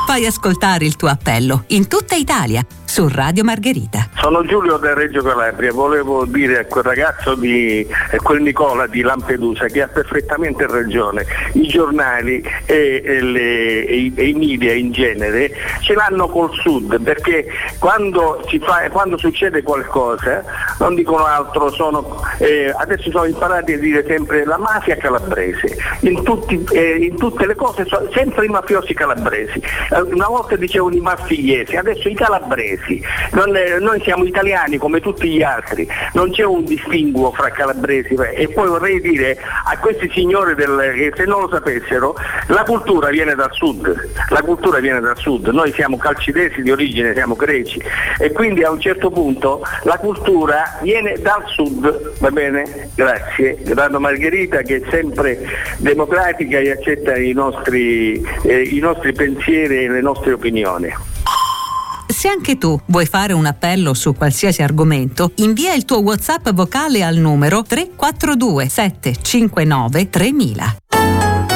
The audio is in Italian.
Fai ascoltare il tuo appello in tutta Italia su Radio Margherita. Sono Giulio da Reggio Calabria, volevo dire a quel ragazzo quel Nicola di Lampedusa che ha perfettamente ragione. I giornali e i media in genere ce l'hanno col sud, perché quando succede qualcosa non dicono altro, adesso sono imparati a dire sempre la mafia calabrese, in tutte le cose sempre i mafiosi calabresi. Una volta dicevano i marsigliesi, adesso i calabresi. Noi siamo italiani come tutti gli altri, non c'è un distinguo fra calabresi. E poi vorrei dire a questi signori che se non lo sapessero, la cultura viene dal sud, noi siamo calcidesi di origine, siamo greci, e quindi a un certo punto la cultura viene dal sud, va bene? Grazie, Radio Margherita, che è sempre democratica e accetta i nostri pensieri e le nostre opinioni. Se anche tu vuoi fare un appello su qualsiasi argomento, invia il tuo WhatsApp vocale al numero 342 759 3000.